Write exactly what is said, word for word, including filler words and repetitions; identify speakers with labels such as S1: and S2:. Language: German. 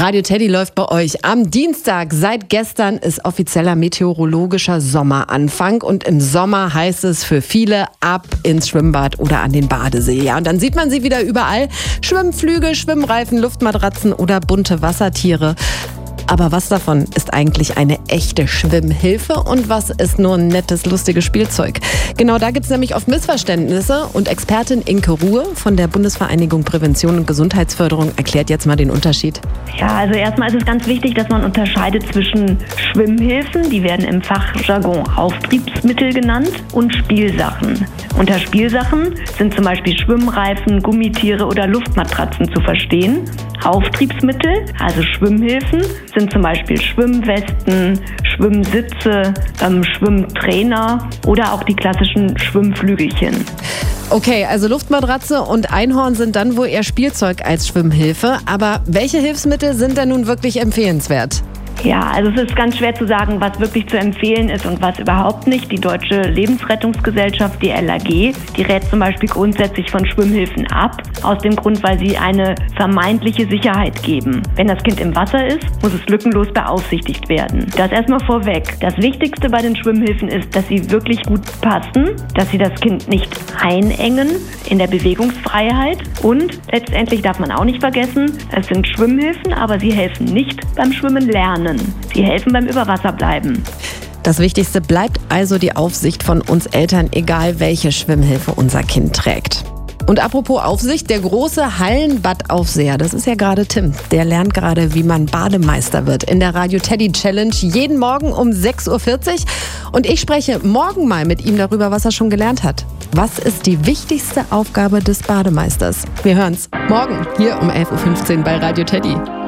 S1: Radio Teddy läuft bei euch am Dienstag. Seit gestern ist offizieller meteorologischer Sommeranfang und im Sommer heißt es für viele ab ins Schwimmbad oder an den Badesee. Ja, und dann sieht man sie wieder überall. Schwimmflüge, Schwimmreifen, Luftmatratzen oder bunte Wassertiere. Aber was davon ist eigentlich eine echte Schwimmhilfe und was ist nur ein nettes, lustiges Spielzeug? Genau da gibt es nämlich oft Missverständnisse und Expertin Inke Ruhe von der Bundesvereinigung Prävention und Gesundheitsförderung erklärt jetzt mal den Unterschied.
S2: Ja, also erstmal ist es ganz wichtig, dass man unterscheidet zwischen Schwimmhilfen, die werden im Fachjargon Auftriebsmittel genannt, und Spielsachen. Unter Spielsachen sind zum Beispiel Schwimmreifen, Gummitiere oder Luftmatratzen zu verstehen. Auftriebsmittel, also Schwimmhilfen, sind zum Beispiel Schwimmwesten, Schwimmsitze, ähm, Schwimmtrainer oder auch die klassischen Schwimmflügelchen.
S1: Okay, also Luftmatratze und Einhorn sind dann wohl eher Spielzeug als Schwimmhilfe. Aber welche Hilfsmittel sind denn nun wirklich empfehlenswert?
S2: Ja, also es ist ganz schwer zu sagen, was wirklich zu empfehlen ist und was überhaupt nicht. Die Deutsche Lebensrettungsgesellschaft, die L A G, die rät zum Beispiel grundsätzlich von Schwimmhilfen ab, aus dem Grund, weil sie eine vermeintliche Sicherheit geben. Wenn das Kind im Wasser ist, muss es lückenlos beaufsichtigt werden. Das erstmal vorweg. Das Wichtigste bei den Schwimmhilfen ist, dass sie wirklich gut passen, dass sie das Kind nicht einengen in der Bewegungsfreiheit und letztendlich darf man auch nicht vergessen, es sind Schwimmhilfen, aber sie helfen nicht beim Schwimmen lernen. Sie helfen beim Überwasserbleiben.
S1: Das Wichtigste bleibt also die Aufsicht von uns Eltern, egal welche Schwimmhilfe unser Kind trägt. Und apropos Aufsicht, der große Hallenbadaufseher, das ist ja gerade Tim. Der lernt gerade, wie man Bademeister wird in der Radio Teddy Challenge jeden Morgen um sechs Uhr vierzig. Und ich spreche morgen mal mit ihm darüber, was er schon gelernt hat. Was ist die wichtigste Aufgabe des Bademeisters? Wir hören's morgen hier um elf Uhr fünfzehn bei Radio Teddy.